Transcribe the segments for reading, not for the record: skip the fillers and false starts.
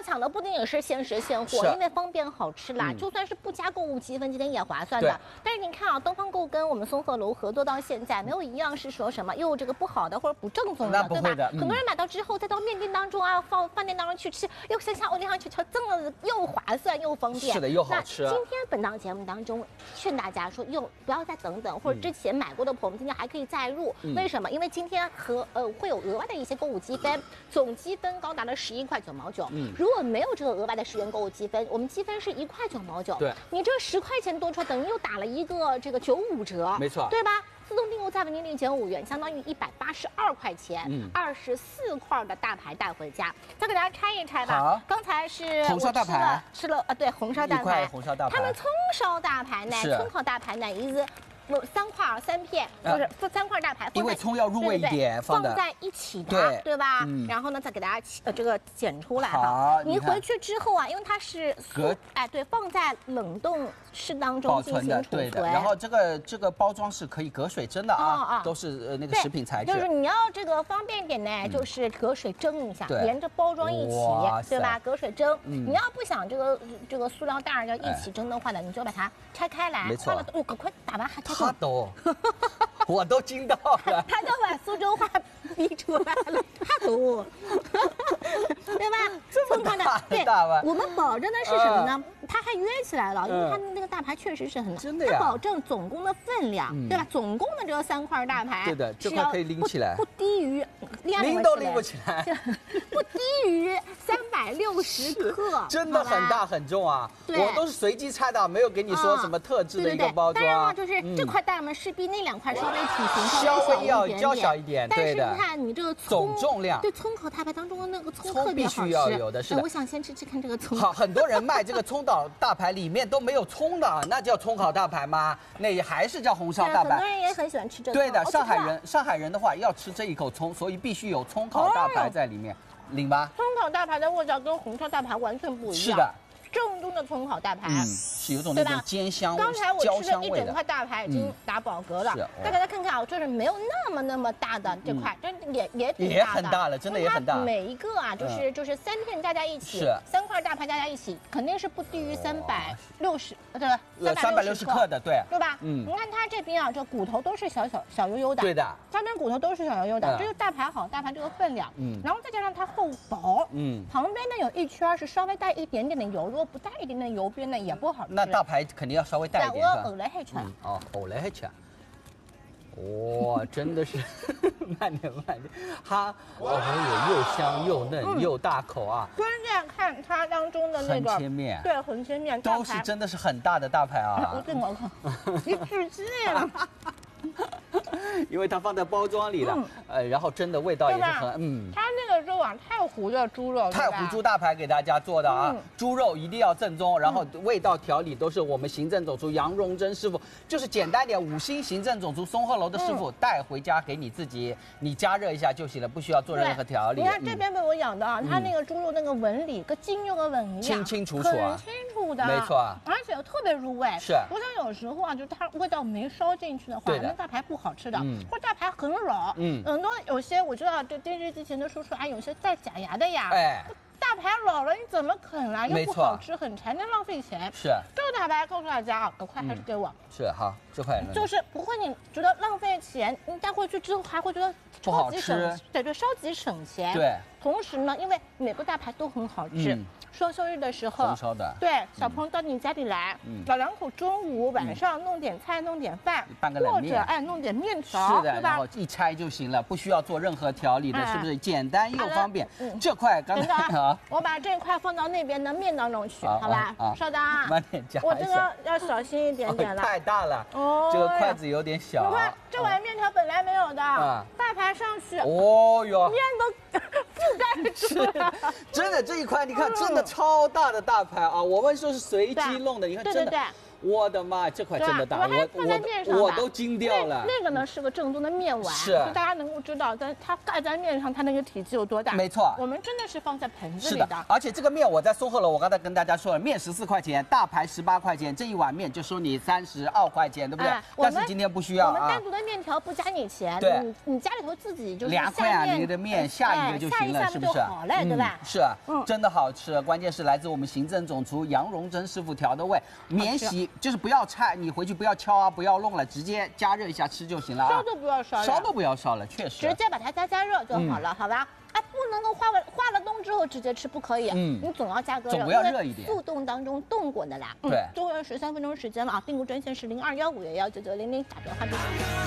抢的不仅仅是限时现货，因为方便好吃啦。就算是不加购物积分，今天也划算的。但是你看啊，东方购跟我们松鹤楼合作到现在，没有一样是说什么又这个不好的或者不正宗的，对吧？很多人买到之后再到面店当中啊，放饭店当中去吃，又想想我这样去吃，这么又划算又方便， 是的，又好吃。 今天本档节目当中劝大家说，不要再等等，或者之前买过的朋友们今天还可以再入。为什么？因为今天会有额外的一些购物积分，总积分高达了11块9毛9。如果没有这个额外的10元购物积分，我们积分是1块9毛9。 对， 你这10块钱多出来，等于又打了一个这个95折， 没错， 对吧？自动订购价为您零减5元，相当于182块钱，24块的大排带回家。再给大家拆一拆吧。 好， 刚才是红烧大排， 吃了对，红烧大排， 红烧大排。 他们葱烧大排呢，葱烤大排呢，一个3块3片，就是3块大排， 因为葱要入味一点， 放在一起的，对吧？然后呢，再给大家这个剪出来哈。你回去之后啊，因为它是对，放在冷冻室当中进行储存。 然后这个包装是可以隔水蒸的啊，都是那个食品材质。 就是你要这个方便一点呢，就是隔水蒸一下，连着包装一起，对吧？隔水蒸。你要不想这个塑料袋要一起蒸的话呢，你就把它拆开来。 没错。 快打完还拆。 他都，我都惊到了。 他都把苏州话逼出来了，他都，对吧？ 这么大吧？ 我们保证的是什么呢？它还约起来了，因为它那个大排确实是很真的呀。 它保证总共的分量，对吧？总共的这个3块大排， 对的，这块可以拎起来， 不低于拎都拎不起来， 不低于360克， 真的很大很重啊！我都是随机拆的，没有给你说什么特制的一个包装。 当然了，就是这块大嘛，是比那2块稍微体型稍微要娇小一点， 但是你看你这个总重量， 对葱烤大排当中的那个葱特别好吃， 必须要有的是的。 我想先吃看这个葱。 好，很多人卖这个葱烤大排里面都没有葱的，那叫葱烤大排吗？那也还是叫红烧大排。 很多人也很喜欢吃这个。 对的，上海人的话要吃这一口葱，所以必须有葱烤大排在里面，领吧？ 葱烤大排的味道跟红烧大排完全不一样。 是的。 正宗的葱烤大排， 是有种那种煎香、 刚才我吃的一整块大排已经打饱嗝了，再给大家看看啊，就是没有那么大的这块，但也挺大的， 也很大了，真的也很大。 每一个啊，就是3片加在一起，3块大排加在一起，肯定是不低于360，对，360 克的， 对吧？你看它这边啊，这骨头都是小油油的， 对的， 它边骨头都是小油油的，这就大排好，大排这个分量，然后再加上它厚薄，旁边呢有一圈是稍微带一点点的油，如果不带一点点油边呢也不好吃。 那大排肯定要稍微带一点。 我后来还吃。 后来还吃。哇，真的是慢点，它又香又嫩又大口啊！ 关键看它当中的那个横切面， 对，横切面都是真的是很大的大排啊！ 对，我靠，你仔细了。 因为它放在包装里了，然后真的味道也是很， 它那个肉啊，太湖的猪肉， 太湖猪大排给大家做的啊，猪肉一定要正宗，然后味道调理都是我们行政总厨杨荣珍师傅，就是简单点，5星行政总厨松鹤楼的师傅带回家给你自己，你加热一下就行了，不需要做任何调理。 你看这边被我养的啊，它那个猪肉那个纹理跟筋肉的纹一样， 清清楚楚啊， 很清楚的， 没错， 而且特别入味。 是， 我想有时候啊，就它味道没烧进去的话，那大排不好吃的。或者大排很老，很多有些我知道，这电视机前的叔叔有些带假牙的呀，大排老了你怎么啃啊？又不好吃，很柴，那浪费钱。 是， 这个大排告诉大家啊，赶快还是给我。 是好，这块就是不会你觉得浪费钱，你带回去之后还会觉得超级省，对，超级省钱。 对， 同时呢，因为每个大排都很好吃。双休日的时候， 红烧的， 对，小朋友到你家里来，老两口中午晚上弄点菜，弄点饭， 拌个冷面， 或者弄点面条， 是的，然后一拆就行了，不需要做任何调理的，是不是？简单又方便。这块刚才啊， 我把这块放到那边的面当中去，好吧？稍等啊， 慢点夹。 我这个要小心一点点了， 太大了，这个筷子有点小。 你看这碗面条本来没有的，大排上去， 哦哟， 面都覆盖住了。 真的这一块，你看，真的超大的大排啊！我们说是随机弄的，你看真的。 我的妈，这块真的大，我都惊掉了。 那个呢是个正宗的面碗， 是， 大家能够知道，它盖在面上，它那个体积有多大。 没错， 我们真的是放在盆子里的。 而且这个面我在松鹤楼，我刚才跟大家说了，面14块钱，大排18块钱，这一碗面就收你32块钱，对不对？但是今天不需要我们单独的面条不加你钱， 对， 你家里头自己就是 2块啊，你的面下一个就行了，是不是？ 好嘞，对吧？ 是，真的好吃，关键是来自我们行政总厨杨荣珍师傅调的味，免洗就是不要拆，你回去不要敲啊，不要弄了，直接加热一下吃就行了啊。 烧都不要烧， 烧都不要烧了，确实。 直接把它加热就好了，好吧？哎，不能够化了冻之后直接吃，不可以。你总要加个热， 总要热一点。 速冻当中冻过的啦。 对， 最后要13分钟时间了啊！订购专线是0215119900，打电话就行。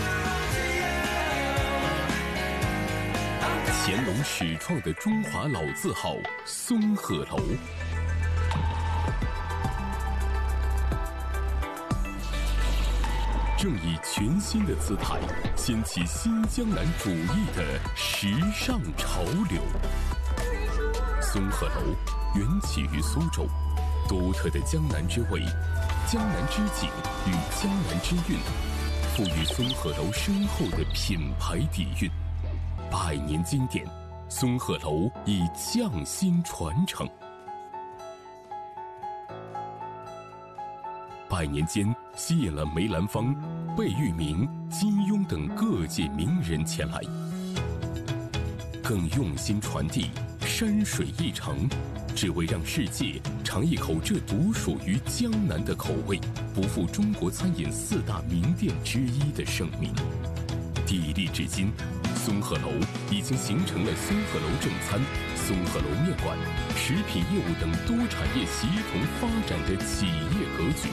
乾隆始创的中华老字号松鹤楼，正以全新的姿态掀起新江南主义的时尚潮流。松鹤楼缘起于苏州，独特的江南之味、江南之景与江南之韵，赋予松鹤楼深厚的品牌底蕴。100年经典，松鹤楼已匠心传承。100年间，吸引了梅兰芳、贝聿铭、金庸等各界名人前来，更用心传递山水一程，只为让世界尝一口这独属于江南的口味，不负中国餐饮4大名店之一的盛名。砥砺至今，松鹤楼已经形成了松鹤楼正餐、松鹤楼面馆、食品业务等多产业协同发展的企业格局。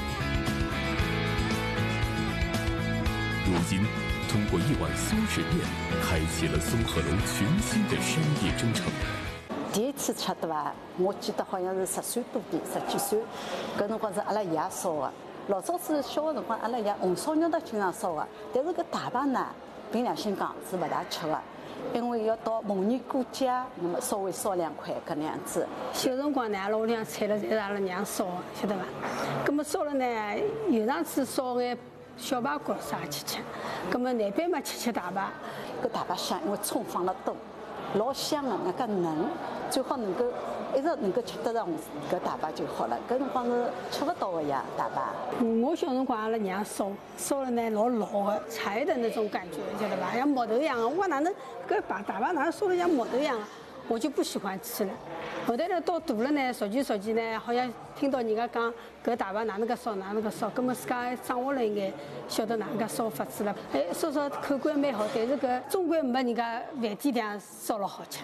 如今，通过一碗苏式面，开启了松鹤楼全新的商业征程。 第一次吃对吧？我记得好像是10岁多点，10几岁，搿辰光是阿拉爷烧的。老早子小个辰光，阿拉爷红烧肉都经常烧的，但是搿大排呢，凭良心讲是勿大吃的，因为要到逢年过节，那么稍微烧2块搿能样子。 小辰光呢，阿拉屋里向菜了侪是阿拉娘烧的，晓得伐？葛么烧了呢，有场子烧眼小排骨啥去吃，葛么难办嘛吃大排。 搿大排香，因为葱放了多，老香的，那个嫩，最好能够一直能够吃得上搿大排就好了。搿辰光是吃不到的呀，大排。 我小辰光阿拉娘烧了呢，老老的柴的那种感觉，晓得吧？像木头一样的。我哪能搿大排哪能烧得像木头一样的？我就不喜欢吃了。后来呢，到大了呢，熟悉呢，好像听到人家讲搿大排哪能个烧，葛么自家掌握了一眼，晓得哪能个烧法子了。哎，烧口感蛮好，但是搿总归没人家饭店里向烧了好吃。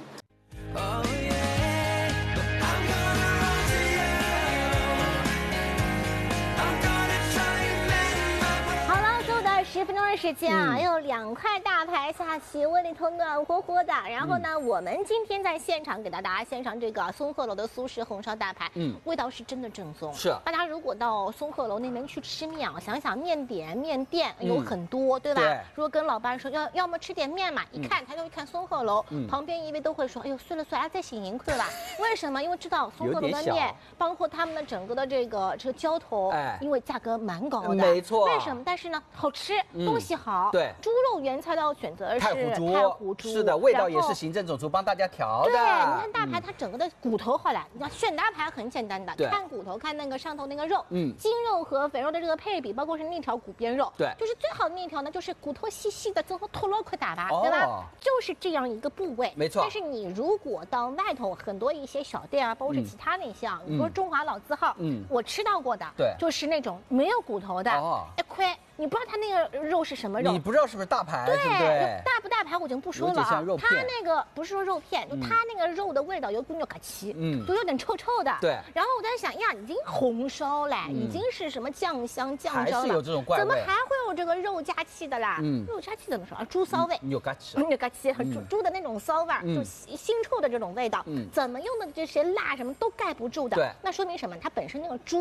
10分钟的时间啊，有2块大排下棋，胃里头暖和和的。然后呢，我们今天在现场给大家献上这个松鹤楼的苏式红烧大排，味道是真的正宗。 是， 大家如果到松鹤楼那边去吃面啊，想想面店有很多，对吧？如果跟老板说要么吃点面嘛，一看他就一看松鹤楼，旁边一位都会说，哎呦，算了，再醒一块吧。为什么？因为知道松鹤楼的面，包括他们的整个的这个浇头，因为价格蛮高的， 没错。 为什么？但是呢，好吃。东西好， 对， 猪肉原材料选择是太湖猪，是的，味道也是行政总厨帮大家调的。 对，你看大排它整个的骨头好了，你要选大排很简单的，看骨头，看那个上头那个肉，筋肉和肥肉的这个配比，包括是那条骨边肉， 对， 就是最好的那条呢，就是骨头细细的，最后脱落块大排，对吧？就是这样一个部位， 没错。 但是你如果到外头很多一些小店啊，包括是其他那些啊，比如说中华老字号，我吃到过的， 对， 就是那种没有骨头的，一块。你不知道它那个肉是什么肉， 你不知道是不是大排， 对不对？ 大不大排我就不说了啊。它那个不是说肉片，就它那个肉的味道有股牛嘎气，就有点臭臭的。 对。 然后我在想呀，已经红烧了，已经是什么酱香酱烧了， 还是有这种怪味， 怎么还会有这个肉夹气的啦？肉夹气怎么说啊？猪骚味， 牛嘎气， 牛嘎气和猪的那种骚味，就腥臭的这种味道，怎么用的这些辣什么都盖不住的。 对。 那说明什么？它本身那个猪。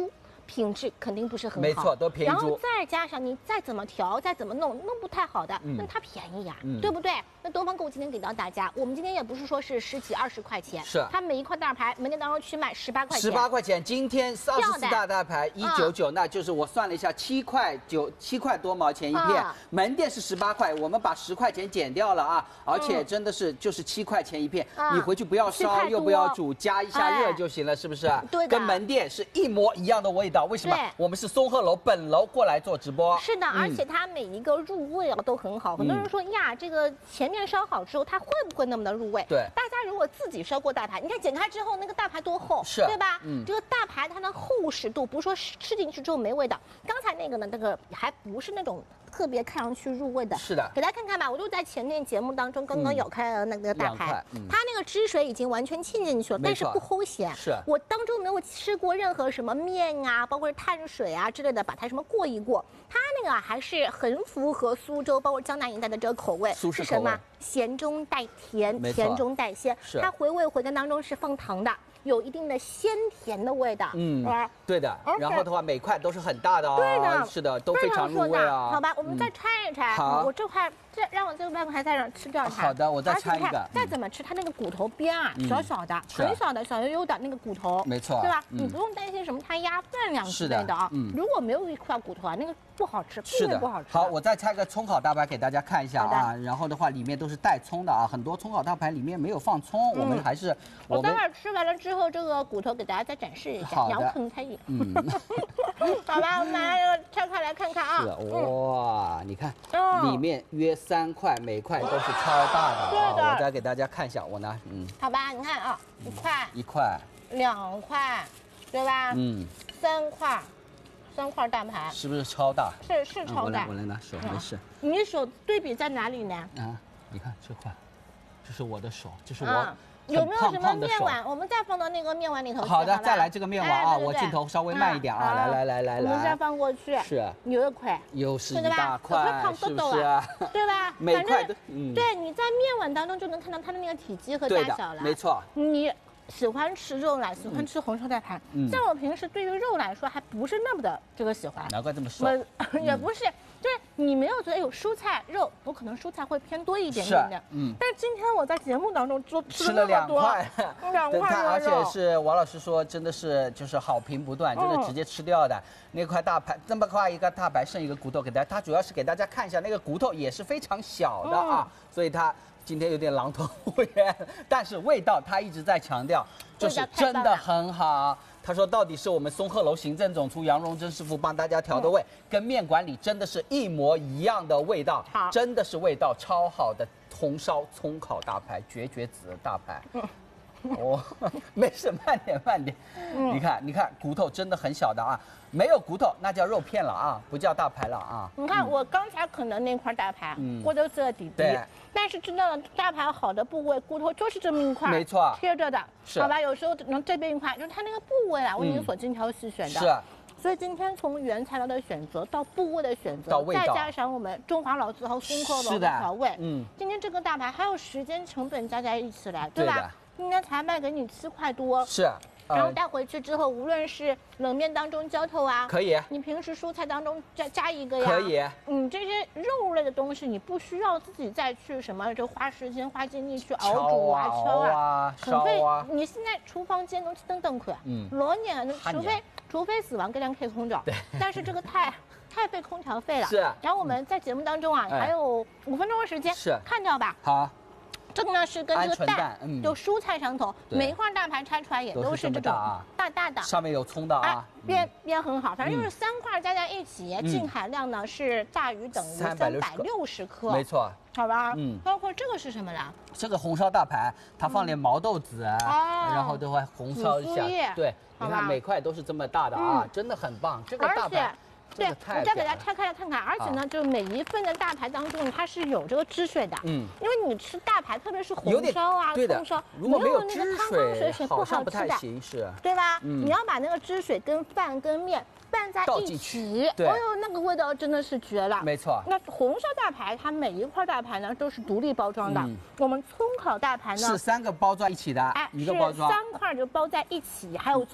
品质肯定不是很好， 没错，都便宜猪。 然后再加上你再怎么调，再怎么弄不太好的，那它便宜呀，对不对？那东方购物今天给到大家，我们今天也不是说是10几20块钱， 是它每一块大牌门店当中去卖18块钱 ，18块钱。今天24大牌199，那就是我算了一下，7块多毛钱一片，门店是18块，我们把10块钱减掉了啊，而且真的是就是7块钱一片，你回去不要烧又不要煮，加一下热就行了，是不是？ 对的， 跟门店是一模一样的味道。为什么？我们是松鹤楼本楼过来做直播。 是的，而且它每一个入味啊都很好。很多人说呀，这个前面烧好之后，它会不会那么的入味？ 对， 大家如果自己烧过大排，你看剪开之后那个大排多厚，对吧？这个大排它的厚实度不是说吃进去之后没味道。刚才那个呢，那个还不是那种特别看上去入味的。 是的， 给大家看看吧，我就在前面节目当中刚刚咬开了那个大排，它那个汁水已经完全浸进去了，但是不齁咸。 是我当中没有吃过任何什么面啊，包括碳水啊之类的，把它什么过一过，它那个还是很符合苏州包括江南一带的这个口味。 苏式口味是什么？咸中带甜，甜中带鲜。它回味回甘当中是放糖的。有一定的鲜甜的味道， 对的。然后的话，每块都是很大的哦， 对的， 是的，都非常入味啊。 好吧，我们再拆一拆。 好， 我这块让我这个半块再让吃掉它。 好的，我再拆一个。 再怎么吃，它那个骨头边啊，小小的，很小的小悠悠的那个骨头， 没错， 对吧？你不用担心什么它压分量之类的啊。如果没有一块骨头啊，那个不好吃， 是的， 不好吃。 好，我再拆个葱烤大排给大家看一下啊。然后的话，里面都是带葱的啊，很多葱烤大排里面没有放葱，我们还是我待会儿吃完了之后，这个骨头给大家再展示一下，羊啃开眼。好吧，我们把这个拆开来看看啊。 是哇，你看，里面约3块，每块都是超大的。 对的， 我再给大家看一下，我拿， 好吧，你看啊，1块，2块，对吧？3块。3块大排是不是超大？ 是超大。 我来拿手，没事。 你手对比在哪里呢？ 啊，你看这块，这是我的手，这是我有没有什么面碗？我们再放到那个面碗里头去。 好的，再来这个面碗啊，我镜头稍微慢一点啊，来， 我们再放过去。 是， 有一块， 又是一大块，是不是？ 对吧？ 每块都， 对，你在面碗当中就能看到它的那个体积和大小了。 没错。 你喜欢吃肉来，喜欢吃红烧大排。像我平时对于肉来说，还不是那么的这个喜欢。 难怪这么瘦。 也不是，就是你没有觉得有蔬菜肉，我可能蔬菜会偏多一点点的。但是今天我在节目当中吃了2块，2块而且是王老师说，真的是就是好评不断，就是直接吃掉的那块大排，这么块一个大排剩一个骨头给大家，它主要是给大家看一下那个骨头也是非常小的啊，所以它。今天有点狼吞虎咽，但是味道他一直在强调，就是真的很好。他说到底是我们松鹤楼行政总厨杨荣珍师傅帮大家调的味，跟面馆里真的是一模一样的味道，真的是味道超好的红烧葱烤大排，绝子的大排。没事，慢点。你看骨头真的很小的啊，没有骨头那叫肉片了啊，不叫大排了啊。 你看我刚才啃的那块大排，骨头色底底，但是知道了大排好的部位，骨头就是这么一块， 没错， 贴着的，好吧？有时候能这边一块，就是它那个部位啊，我已经所精挑细选的。 是。 所以今天从原材料的选择到部位的选择，再加上我们中华老字号松鹤楼的调味，今天这个大排还有时间成本加在一起来，对吧？今天才卖给你7块多， 是。 然后带回去之后，无论是冷面当中浇头啊， 可以； 你平时蔬菜当中加一个呀， 可以。 这些肉类的东西，你不需要自己再去什么就花时间花精力去熬煮啊、敲啊、 烧啊。 你现在厨房间能去等看，老年除非死亡跟2K 空调，但是这个太费空调费了。 是。 然后我们在节目当中啊，还有5分钟的时间， 是看掉吧。 好。 这个呢是跟这个蛋就蔬菜相同，每一块大排拆出来也都是这种大的， 上面有葱的啊， 边很好，反正就是3块加在一起，净含量呢是大于等于360克， 没错， 好吧？包括这个是什么啦？ 这个红烧大排，它放点毛豆子，然后都会红烧一下，对，你看每块都是这么大的啊，真的很棒，这个大排。 对，我再给大家拆开来看看，而且呢，就每一份的大排当中，它是有这个汁水的，因为你吃大排，特别是红烧啊、葱烧， 如果没有那个汤水是不好吃的， 是， 对吧？你要把那个汁水跟饭跟面拌在一起，哎呦，那个味道真的是绝了， 没错。 那红烧大排，它每一块大排呢都是独立包装的，我们葱烤大排呢是3个包装一起的，一个包装是3块就包在一起，还有葱。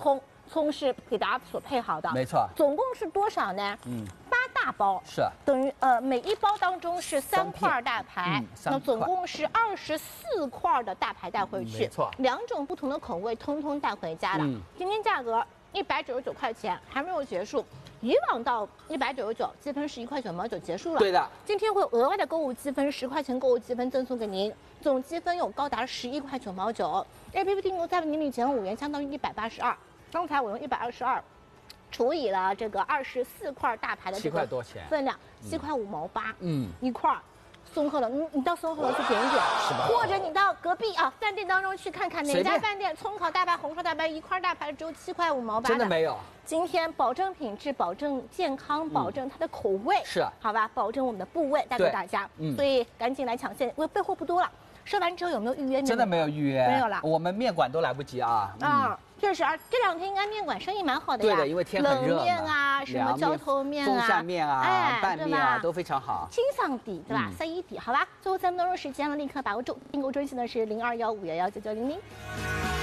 葱是给大家所配好的， 没错。 总共是多少呢？8大包， 是等于每一包当中是3块大排，那总共是24块的大排带回去， 没错 ，2种不同的口味通通带回家了。今天价格199块钱，还没有结束。以往到199，积分是1块9毛9结束了。 对的， 今天会额外的购物积分10块钱购物积分赠送给您，总积分有高达11块9毛9。APP 订购在您领前5元，相当于182。刚才我用122除以了这个24块大排的这 7块个多钱分量，7块5毛8。一块。松鹤楼，你到松鹤楼去点一点，或者你到隔壁啊饭店当中去看看哪家饭店葱烤大排、红烧大排1块大排只有7块5毛8的， 真的没有。 今天保证品质，保证健康，保证它的口味， 是好吧？保证我们的部位带给大家，所以赶紧来抢现，因为备货不多了。说完之后有没有预约？ 真的没有预约， 没有了。 我们面馆都来不及啊。 确实啊，这2天应该面馆生意蛮好的呀。 对的，因为天很热嘛。 冷面啊，什么浇头面啊、 风扇面啊、拌面啊都非常好。 清爽底对吧？31底，好吧。最后3分钟时间了，立刻把握住。订购专线呢是0215119900。